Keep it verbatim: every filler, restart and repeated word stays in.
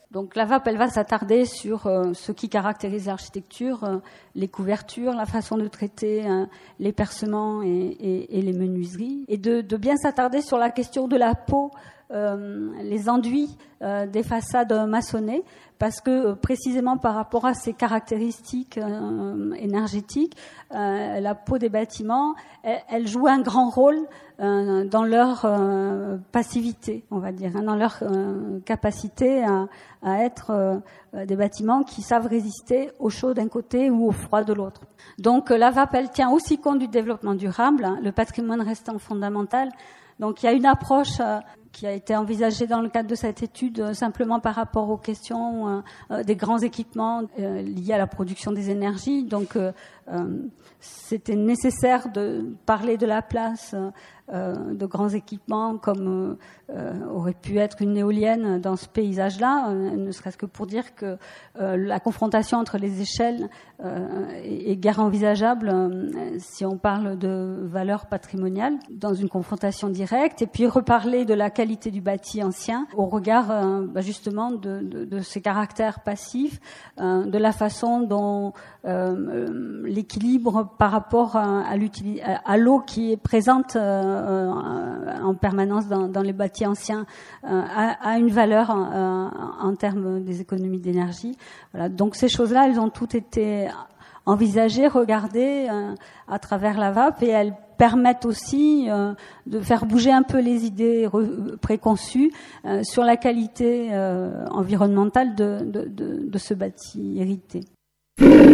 Donc la V A P, elle va s'attarder sur euh, ce qui caractérise l'architecture, euh, les couvertures, la façon de traiter euh, les percements et, et, et les menuiseries, et de, de bien s'attarder sur la question de la peau, euh, les enduits euh, des façades maçonnées, parce que euh, précisément par rapport à ces caractéristiques euh, énergétiques, euh, la peau des bâtiments, elle, elle joue un grand rôle euh, dans leur euh, passivité, on va dire, hein, dans leur euh, capacité à, à être euh, des bâtiments qui savent résister au chaud d'un côté ou au froid de l'autre. Donc la V A P, elle tient aussi compte du développement durable, hein, le patrimoine restant fondamental. Donc il y a une approche euh, qui a été envisagée dans le cadre de cette étude euh, simplement par rapport aux questions euh, euh, des grands équipements euh, liés à la production des énergies. Donc euh, euh, c'était nécessaire de parler de la place euh, de grands équipements comme euh, aurait pu être une éolienne dans ce paysage-là, euh, ne serait-ce que pour dire que euh, la confrontation entre les échelles euh, est, est guère envisageable euh, si on parle de valeur patrimoniale dans une confrontation directe, et puis reparler de la qualité du bâti ancien au regard euh, bah, justement de, de, de ses caractères passifs, euh, de la façon dont euh, l'équilibre par rapport à, à, à l'eau qui est présente euh, en permanence dans, dans les bâtis anciens euh, a, a une valeur euh, en termes des économies d'énergie. Voilà. Donc ces choses-là, elles ont toutes été envisagées, regardées euh, à travers la V A P, et elles permettent aussi euh, de faire bouger un peu les idées re- préconçues euh, sur la qualité euh, environnementale de, de, de, de ce bâti hérité.